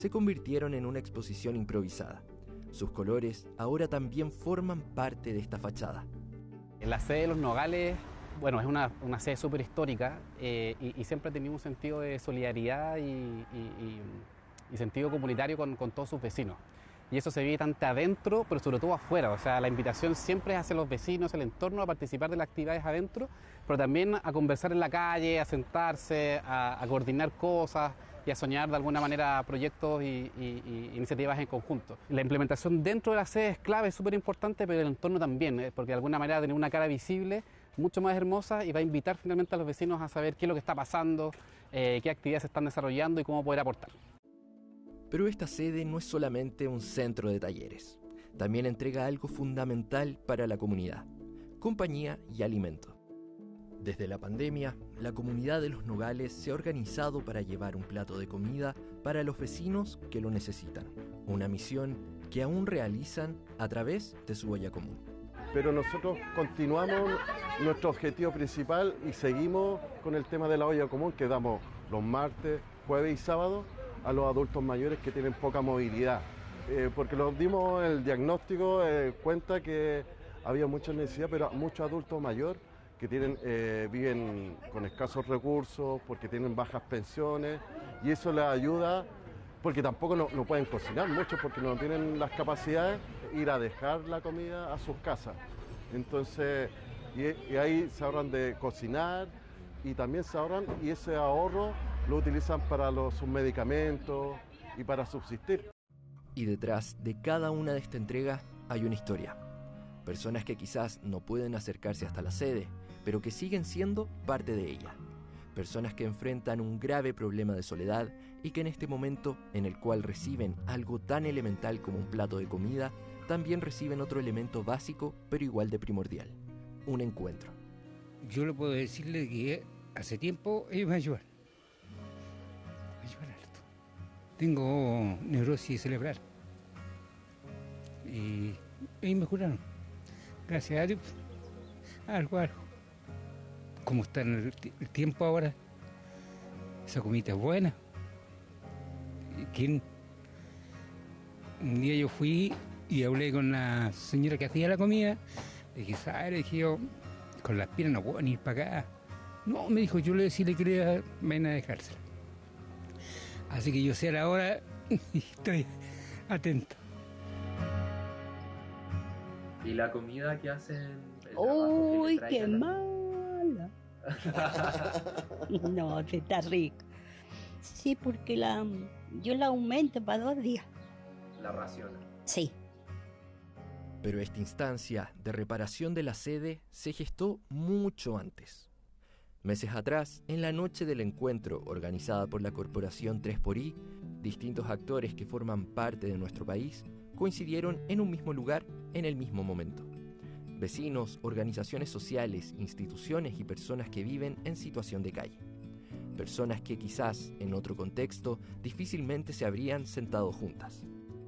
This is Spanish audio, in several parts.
se convirtieron en una exposición improvisada. Sus colores ahora también forman parte de esta fachada. La sede de Los Nogales, bueno, es una sede súper histórica y siempre ha tenido un sentido de solidaridad y sentido comunitario con todos sus vecinos. Y eso se vive tanto adentro, pero sobre todo afuera. O sea, la invitación siempre es hacia los vecinos, el entorno, a participar de las actividades adentro, pero también a conversar en la calle, a sentarse, a coordinar cosas y a soñar de alguna manera proyectos y iniciativas en conjunto. La implementación dentro de la sede es clave, es súper importante, pero el entorno también, porque de alguna manera tiene una cara visible mucho más hermosa y va a invitar finalmente a los vecinos a saber qué es lo que está pasando, qué actividades se están desarrollando y cómo poder aportar. Pero esta sede no es solamente un centro de talleres, también entrega algo fundamental para la comunidad: compañía y alimento. Desde la pandemia, la comunidad de Los Nogales se ha organizado para llevar un plato de comida para los vecinos que lo necesitan, una misión que aún realizan a través de su olla común. Pero nosotros continuamos nuestro objetivo principal y seguimos con el tema de la olla común que damos los martes, jueves y sábados a los adultos mayores que tienen poca movilidad. Porque los dimos el diagnóstico, cuenta que había mucha necesidad, pero muchos adultos mayores que viven con escasos recursos, porque tienen bajas pensiones, y eso les ayuda, porque tampoco no pueden cocinar mucho, porque no tienen las capacidades de ir a dejar la comida a sus casas. Entonces, y ahí se ahorran de cocinar, y también se ahorran, y ese ahorro lo utilizan para sus medicamentos y para subsistir. Y detrás de cada una de esta entrega hay una historia. Personas que quizás no pueden acercarse hasta la sede, pero que siguen siendo parte de ella. Personas que enfrentan un grave problema de soledad y que en este momento en el cual reciben algo tan elemental como un plato de comida, también reciben otro elemento básico, pero igual de primordial: un encuentro. Yo le puedo decirle que hace tiempo ellos me ayudan. Harto. Tengo neurosis cerebral. Y ellos me curaron. Gracias a Dios. Algo. Como está en el tiempo ahora, esa comida es buena. Un día yo fui y hablé con la señora que hacía la comida. Le dije, ¿sabes? Le dije yo, con las piernas no puedo ni ir para acá. No, me dijo, yo le decía que quería ven a dejársela. Así que yo sé a la hora y estoy atento. ¿Y la comida que hacen? ¡Uy, qué mala! No, está rico. Sí, porque yo la aumento para 2 días. ¿La ración? Sí. Pero esta instancia de reparación de la sede se gestó mucho antes. Meses atrás, en la noche del encuentro organizada por la Corporación 3xI, distintos actores que forman parte de nuestro país coincidieron en un mismo lugar en el mismo momento. Vecinos, organizaciones sociales, instituciones y personas que viven en situación de calle. Personas que quizás, en otro contexto, difícilmente se habrían sentado juntas.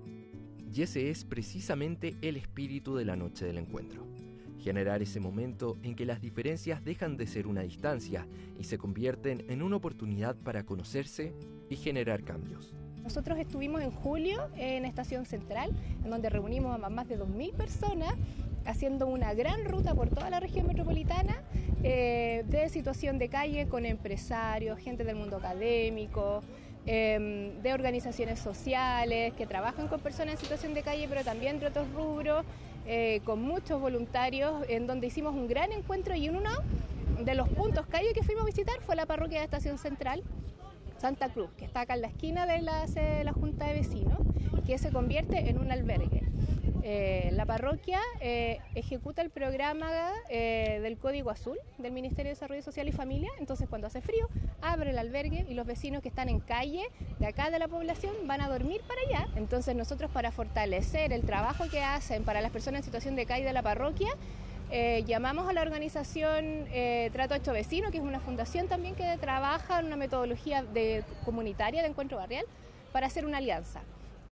Y ese es precisamente el espíritu de la noche del encuentro: generar ese momento en que las diferencias dejan de ser una distancia y se convierten en una oportunidad para conocerse y generar cambios. Nosotros estuvimos en julio en Estación Central, en donde reunimos a más de 2.000 personas, haciendo una gran ruta por toda la región metropolitana de situación de calle, con empresarios, gente del mundo académico, de organizaciones sociales que trabajan con personas en situación de calle, pero también de otros rubros, con muchos voluntarios, en donde hicimos un gran encuentro. Y uno de los puntos calle que fuimos a visitar fue la parroquia de Estación Central, Santa Cruz, que está acá en la esquina de la sede de la Junta de Vecinos, que se convierte en un albergue. La parroquia ejecuta el programa del Código Azul del Ministerio de Desarrollo Social y Familia. Entonces, cuando hace frío, abre el albergue y los vecinos que están en calle de acá de la población van a dormir para allá. Entonces, nosotros, para fortalecer el trabajo que hacen para las personas en situación de calle de la parroquia, llamamos a la organización Trato Hecho Vecino, que es una fundación también que trabaja en una metodología comunitaria de encuentro barrial, para hacer una alianza.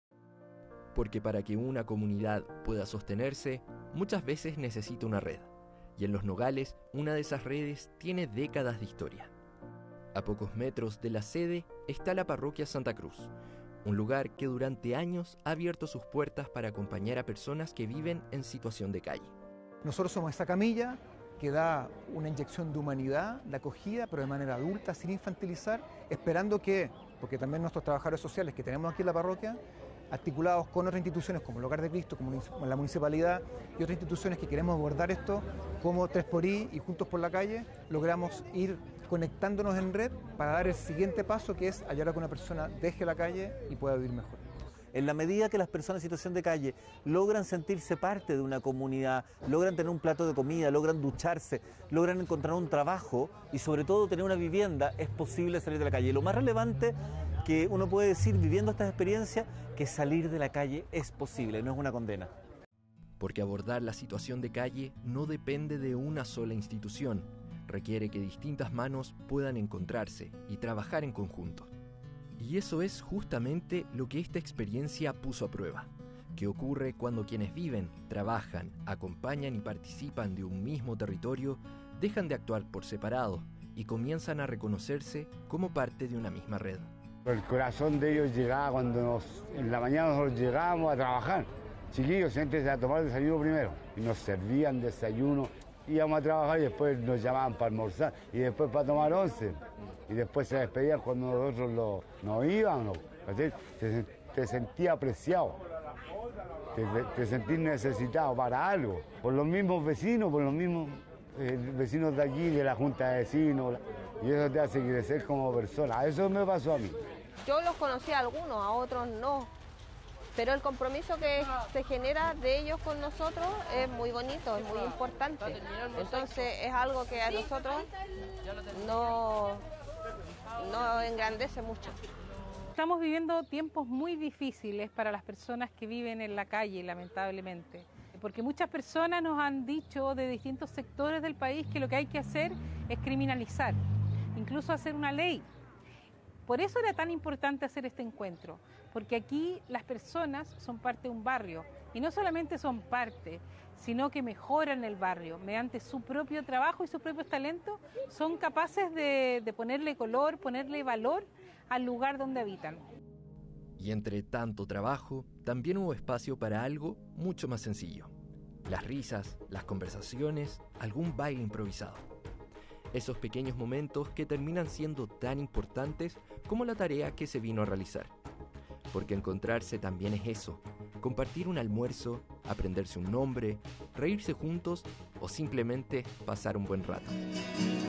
Porque para que una comunidad pueda sostenerse, muchas veces necesita una red. Y en Los Nogales, una de esas redes tiene décadas de historia. A pocos metros de la sede está la parroquia Santa Cruz, un lugar que durante años ha abierto sus puertas para acompañar a personas que viven en situación de calle. Nosotros somos esa camilla que da una inyección de humanidad, de acogida, pero de manera adulta, sin infantilizar, esperando que, porque también nuestros trabajadores sociales que tenemos aquí en la parroquia, articulados con otras instituciones como el Hogar de Cristo, como la municipalidad y otras instituciones que queremos abordar esto, como 3xI y Juntos por la Calle, logramos ir conectándonos en red para dar el siguiente paso, que es ayudar a que una persona deje la calle y pueda vivir mejor. En la medida que las personas en situación de calle logran sentirse parte de una comunidad, logran tener un plato de comida, logran ducharse, logran encontrar un trabajo y sobre todo tener una vivienda, es posible salir de la calle. Y lo más relevante que uno puede decir viviendo estas experiencias, que salir de la calle es posible, no es una condena. Porque abordar la situación de calle no depende de una sola institución, requiere que distintas manos puedan encontrarse y trabajar en conjunto. Y eso es justamente lo que esta experiencia puso a prueba, que ocurre cuando quienes viven, trabajan, acompañan y participan de un mismo territorio dejan de actuar por separado y comienzan a reconocerse como parte de una misma red. El corazón de ellos llegaba cuando en la mañana nosotros llegábamos a trabajar. Chiquillos, siéntense a tomar desayuno primero. Y nos servían desayuno, íbamos a trabajar y después nos llamaban para almorzar y después para tomar once. Y después se despedían cuando nosotros nos íbamos. Te sentías apreciado, te sentís necesitado para algo. Por los mismos vecinos, por los mismos vecinos de aquí, de la Junta de Vecinos. Y eso te hace crecer como persona. Eso me pasó a mí. Yo los conocí a algunos, a otros no. Pero el compromiso que se genera de ellos con nosotros es muy bonito, es muy importante. Entonces es algo que a nosotros no engrandece mucho. Estamos viviendo tiempos muy difíciles para las personas que viven en la calle, lamentablemente. Porque muchas personas nos han dicho de distintos sectores del país que lo que hay que hacer es criminalizar, incluso hacer una ley. Por eso era tan importante hacer este encuentro, porque aquí las personas son parte de un barrio, y no solamente son parte, sino que mejoran el barrio, mediante su propio trabajo y sus propios talentos, son capaces de ponerle color, ponerle valor al lugar donde habitan. Y entre tanto trabajo, también hubo espacio para algo mucho más sencillo. Las risas, las conversaciones, algún baile improvisado. Esos pequeños momentos que terminan siendo tan importantes como la tarea que se vino a realizar. Porque encontrarse también es eso, compartir un almuerzo, aprenderse un nombre, reírse juntos o simplemente pasar un buen rato.